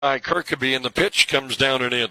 by Kirkaby, and the pitch comes down and in.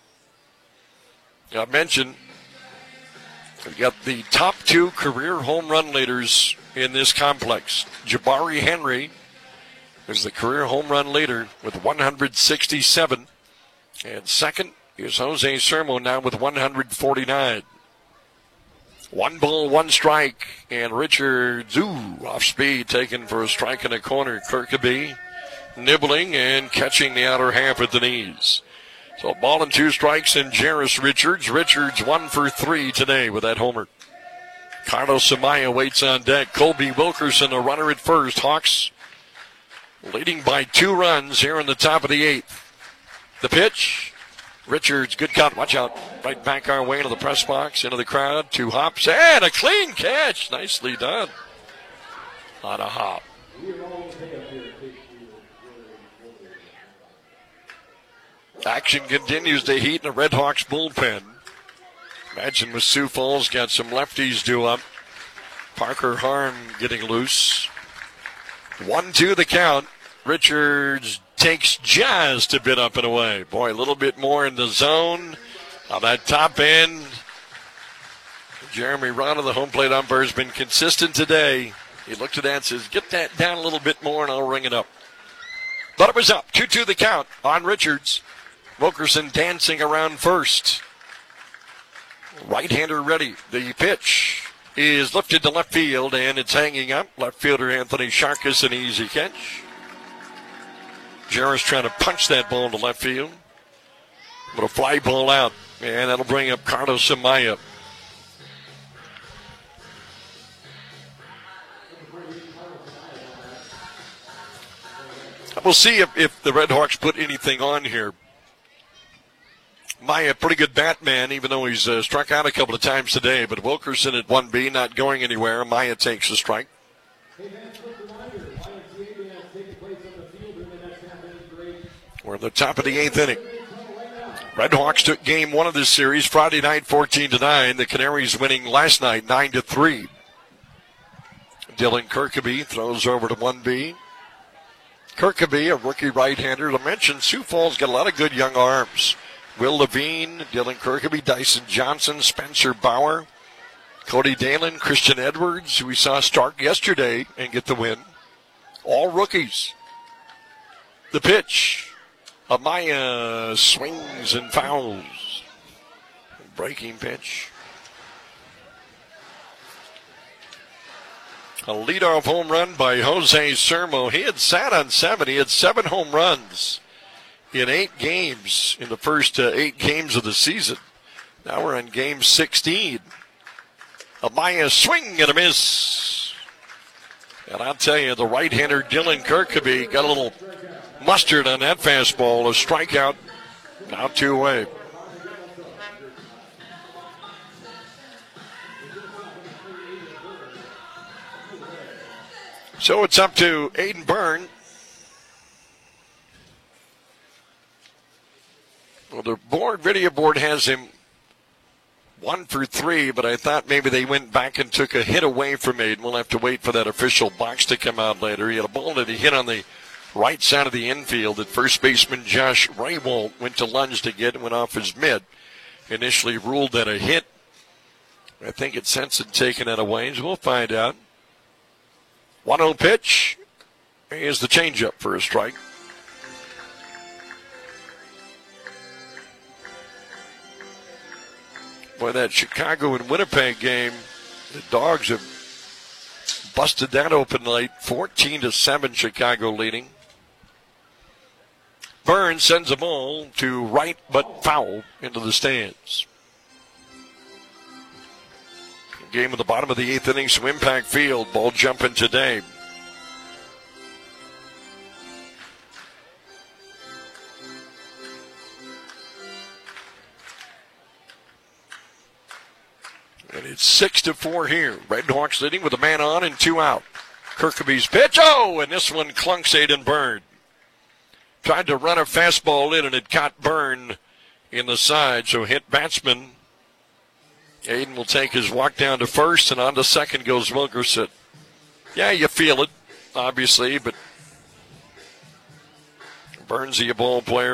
I mentioned we've got the top two career home run leaders in this complex. Jabari Henry is the career home run leader with 167. And second is Jose Sermo now with 149. 1 ball, 1 strike, and Richard Zoo off speed taken for a strike in the corner. Kirkaby nibbling and catching the outer half at the knees. So 1 and 2 strikes in Jairus Richards. Richards 1 for 3 today with that homer. Carlos Amaya waits on deck. Colby Wilkerson, a runner at first. Hawks leading by 2 runs here in the top of the 8th. The pitch. Richards, good cut. Watch out. Right back our way into the press box, into the crowd. 2 hops and a clean catch. Nicely done. On a hop. Action continues to heat in the Red Hawks bullpen. Imagine with Sioux Falls got some lefties due up. Parker Harm getting loose. 1-2 the count. Richards takes just a bit up and away. Boy, a little bit more in the zone on that top end. Jeremy Rana, the home plate umpire, has been consistent today. He looked at that and says, get that down a little bit more and I'll ring it up. But it was up. 2-2 the count on Richards. Wilkerson dancing around first. Right-hander ready. The pitch is lifted to left field, and it's hanging up. Left fielder Anthony Sharkus, an easy catch. Jairus trying to punch that ball to left field. But a fly ball out, and that'll bring up Carlos Amaya. We'll see if the Red Hawks put anything on here. Maya, pretty good Batman, even though he's struck out a couple of times today. But Wilkerson at 1B, not going anywhere. Maya takes the strike. We're at the top of the 8th inning. Red Hawks took game 1 of this series Friday night, 14-9. The Canaries winning last night, 9-3. Dylan Kirkaby throws over to 1B. Kirkaby, a rookie right-hander. I mentioned Sioux Falls got a lot of good young arms. Will Levine, Dylan Kirkaby, Dyson Johnson, Spencer Bauer, Cody Dalen, Christian Edwards, who we saw start yesterday and get the win. All rookies. The pitch. Amaya swings and fouls. Breaking pitch. A leadoff home run by Jose Sermo. He had sat on 7. He had 7 home runs in 8 games in the first 8 games of the season. Now we're in game 16. Amaya swing and a miss. And I'll tell you, the right-hander Dylan Kirkaby got a little mustard on that fastball. A strikeout. Now 2 away. So it's up to Aiden Byrne. Well, the video board has him 1 for 3, but I thought maybe they went back and took a hit away from Aiden. We'll have to wait for that official box to come out later. He had a ball that he hit on the right side of the infield that first baseman Josh Raywalt went to lunge to get and went off his mid. Initially ruled that a hit. I think it's since taken it away, so we'll find out. 1-0 pitch. Here's the changeup for a strike. Boy, that Chicago and Winnipeg game, the Dogs have busted that open late. 14-7 Chicago leading. Burns sends a ball to right but foul into the stands. Game at the bottom of the 8th inning, some Impact Field. Ball jumping today. And it's 6-4 here. Red Hawks leading with a man on and 2 out. Kirkaby's pitch. Oh, and this one clunks Aiden Byrne. Tried to run a fastball in and it caught Byrne in the side, so hit batsman. Aiden will take his walk down to first, and on to second goes Wilkerson. Yeah, you feel it, obviously, but Burnsy, a ball player.